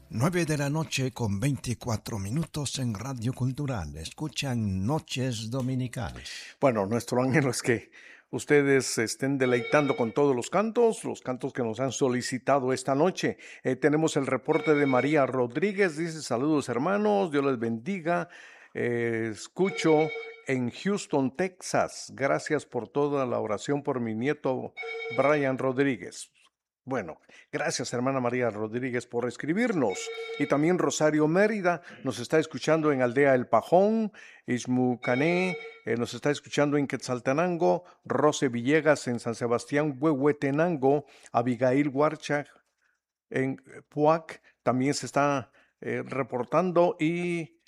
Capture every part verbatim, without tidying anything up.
Nueve de la noche con veinticuatro minutos en Radio Cultural. Escuchan Noches Dominicales. Bueno, nuestro anhelo es que ustedes se estén deleitando con todos los cantos, los cantos que nos han solicitado esta noche. Eh, tenemos el reporte de María Rodríguez, dice saludos hermanos, Dios les bendiga. Eh, escucho en Houston, Texas. Gracias por toda la oración por mi nieto Brian Rodríguez. Bueno, gracias hermana María Rodríguez por escribirnos. Y también Rosario Mérida nos está escuchando en Aldea El Pajón, Ismucané, eh, nos está escuchando en Quetzaltenango, Rose Villegas en San Sebastián, Huehuetenango, Abigail Huarcha en Puac, también se está eh, reportando y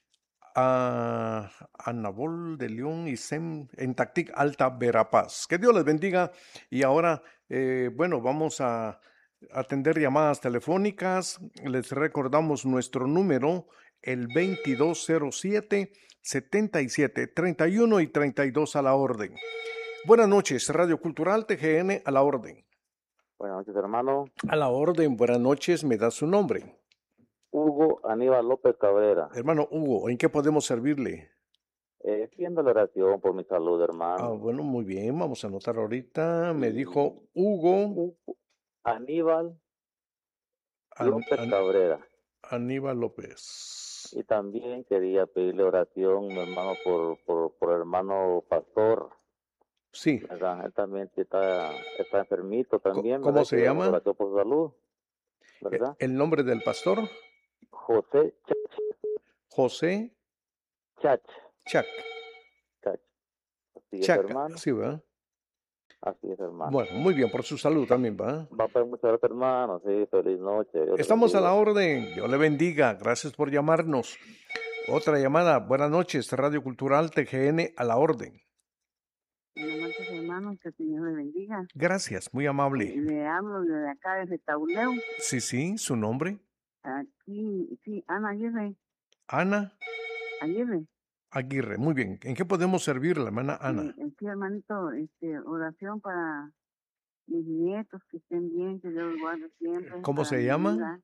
a Anabol de León y Sem en Tactic Alta Verapaz. Que Dios les bendiga y ahora, eh, bueno, vamos a atender llamadas telefónicas. Les recordamos nuestro número, el veintidós cero siete, setenta y siete, treinta y uno y treinta y dos a la orden. Buenas noches, Radio Cultural T G N a la orden. Buenas noches, hermano. A la orden, buenas noches, me da su nombre. Hugo Aníbal López Cabrera. Hermano Hugo, ¿en qué podemos servirle? Eh, Haciendo la oración por mi salud, hermano. Ah, bueno, muy bien, vamos a anotar ahorita. Me dijo Hugo Aníbal An- López An- Cabrera. Aníbal López. Y también quería pedirle oración, mi hermano, por, por, por el hermano pastor. Sí, ¿Verdad? Él también está, está enfermito también. ¿Cómo ¿verdad? se Quería llama? oración por su salud, eh, ¿verdad? el nombre del pastor, José Chach. José Chach. Chac. Chach. Así es, Chaca, hermano. sí, ¿verdad? Así es, hermano. Bueno, muy bien, por su salud también, ¿va? Va a pedir muchas gracias, hermano. Sí, feliz noche. Dios te Estamos a la bendiga. orden, Dios le bendiga, gracias por llamarnos. Otra llamada, buenas noches, Radio Cultural T G N a la orden. Buenas noches, hermanos, que el Señor le bendiga. Gracias, muy amable. Le hablo desde acá, desde Tauleu. Sí, sí, su nombre, Aquí, sí, Ana Aguirre. Ana Aguirre. Aguirre, muy bien. ¿En qué podemos servirle, hermana Ana? Eh, sí, hermanito, este, oración para mis nietos, que estén bien, que Dios los guarde siempre. ¿Cómo para se mi llama? vida.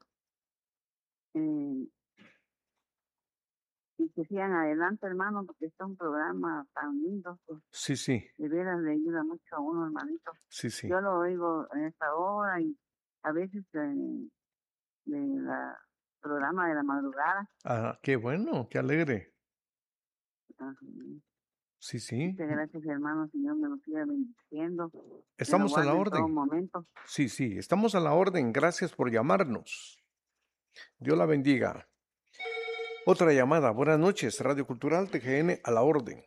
Eh, y que sigan adelante, hermano, porque está un programa tan lindo, que Sí, sí, de veras le ayuda mucho a uno, hermanito. sí, sí. Yo lo oigo en esta hora y a veces en el programa de la madrugada. Ah, qué bueno, qué alegre. Ajá. Sí, sí. Muchas gracias, hermano. Señor, me lo siga bendiciendo. Estamos a la En todo orden. momento. Sí, sí, estamos a la orden. Gracias por llamarnos. Dios la bendiga. Otra llamada. Buenas noches, Radio Cultural T G N a la orden.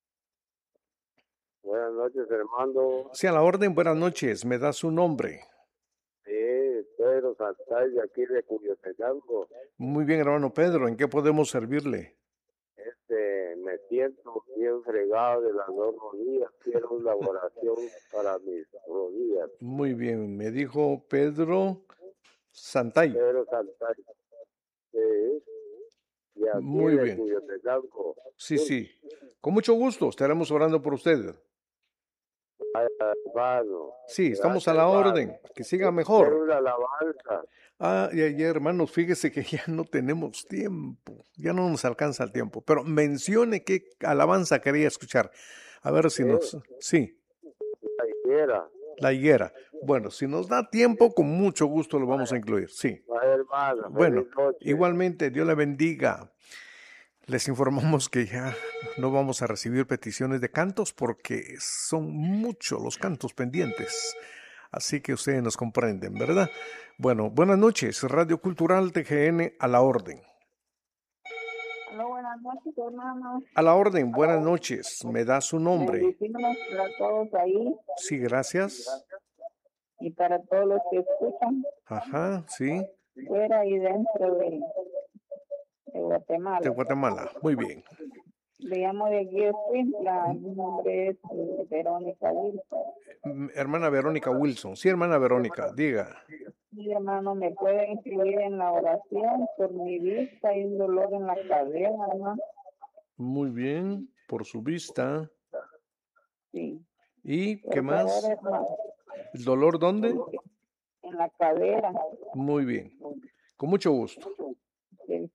Buenas noches, hermano. Sí, a la orden, buenas noches. Me da su nombre. Sí, Pedro Santay, de aquí de Cuyutecango. Muy bien, hermano Pedro. ¿En qué podemos servirle? Este, me siento bien fregado de las dos rodillas. Quiero una oración para mis rodillas. Muy bien, me dijo Pedro Santay. Pedro Santay. Sí. Y aquí Muy de bien. Cuyutecango. Sí, sí. Con mucho gusto. Estaremos orando por usted. Ay, hermano. Sí, estamos a Gracias, la hermano. orden. Que siga Quiero mejor. una alabanza. Ah, y ayer, hermanos, fíjese que ya no tenemos tiempo. Ya no nos alcanza el tiempo. Pero mencione qué alabanza quería escuchar. A ver si ¿Eh? nos... Sí, La higuera. la higuera. Bueno, si nos da tiempo, con mucho gusto lo vamos a incluir. Sí. Ay, hermano. Bueno, Feliz noche. igualmente, Dios le bendiga. Les informamos que ya no vamos a recibir peticiones de cantos porque son muchos los cantos pendientes. Así que ustedes nos comprenden, ¿verdad? Bueno, buenas noches, Radio Cultural T G N a la orden. Hola, buenas noches, hermanos. A la orden, buenas noches. ¿Me da su nombre? Bendiciones para todos ahí Sí, gracias. y para todos los que escuchan Ajá, sí, fuera y dentro de, de Guatemala. de Guatemala. Muy bien. Le llamo de aquí de Escuintla. Mi nombre es eh, Verónica Wilson. Mm, Hermana Verónica Wilson. Sí, hermana Verónica, diga. Mi hermano, ¿me puede inscribir en la oración por mi vista y un dolor en la cadera, hermano? Muy bien, por su vista. Sí. ¿Y Por qué más? favor, hermano, ¿El dolor dónde? en la cadera. Muy bien. Con mucho gusto.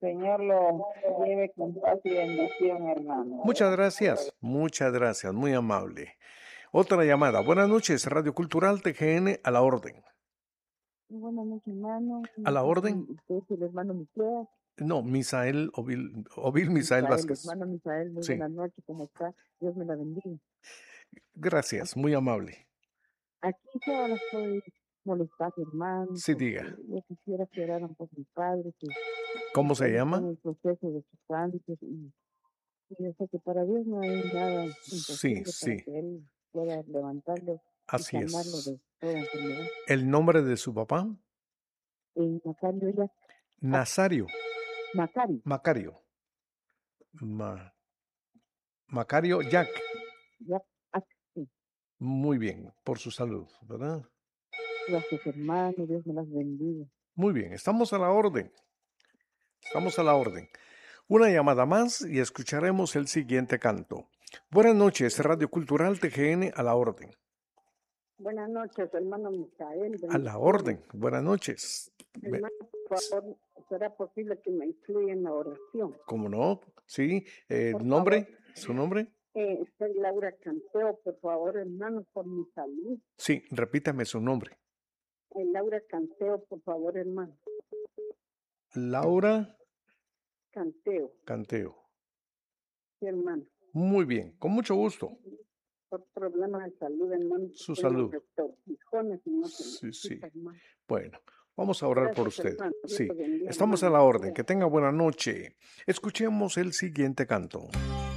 Señor lo lleve con paz y bendición, hermano. Muchas gracias, muchas gracias, muy amable. Otra llamada. Buenas noches, Radio Cultural T G N, a la orden. Buenas noches, hermano. ¿A la orden? Usted es el hermano Miqueas. No, Misael Ovil, Ovil Misael Misael, Vázquez. hermano Misael, muy Sí. buenas noches, ¿cómo está? Dios me la bendiga. Gracias, muy amable. Aquí solo la estoy molestando, hermano. Sí, porque diga. Yo quisiera que oraran por mi padre, que ¿Cómo se él está llama? en el proceso de su cáncer y, y yo sé que para Dios no hay nada Sí, imposible sí, para que él pueda levantarlo así y sanarlo es. de toda enfermedad. ¿El nombre de su papá? Eh, Macario ya, Nazario, Macario, Macario. Ma- Macario Jack. ya, ah, sí. Muy bien, por su salud, ¿verdad? Gracias, hermano, Dios me las bendiga. Muy bien, estamos a la orden. Estamos a la orden. Una llamada más y escucharemos el siguiente canto. Buenas noches, Radio Cultural T G N, a la orden. Buenas noches, hermano Misael. A la orden. Buenas noches. Ve- Hermano, por favor, ¿será posible que me incluya en la oración? ¿Cómo no? Sí. Eh, Por ¿Nombre? ¿Su nombre? Eh, soy Laura Canteo, por favor, hermano, por mi salud. Sí, repítame su nombre. Eh, Laura Canteo, por favor, hermano. Laura Canteo, Canteo. sí, hermano. Muy bien, con mucho gusto. Por problemas de salud, hermano. Su tengo salud. retortijones y no se me Sí, sí. quita, hermano. Bueno, vamos a orar por Gracias, usted. hermano. Dios Sí, te bendiga, estamos a hermano. la orden. Que tenga buena noche. Escuchemos el siguiente canto.